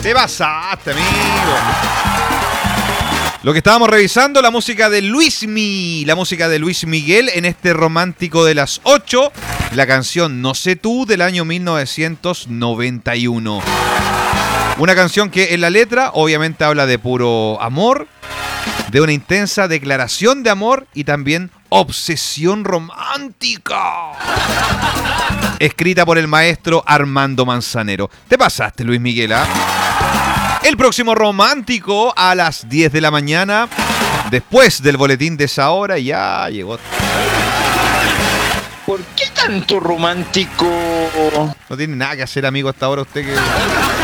Te pasaste, amigo. Lo que estábamos revisando, la música de Luis Miguel en este romántico de las 8, la canción No sé tú del año 1991. Una canción que en la letra obviamente habla de puro amor, de una intensa declaración de amor y también obsesión romántica. Escrita por el maestro Armando Manzanero. Te pasaste, Luis Miguel, ¿ah? El próximo romántico a las 10 de la mañana, después del boletín de esa hora, ya llegó. ¿Por qué tanto romántico? No tiene nada que hacer, amigo, hasta ahora usted que...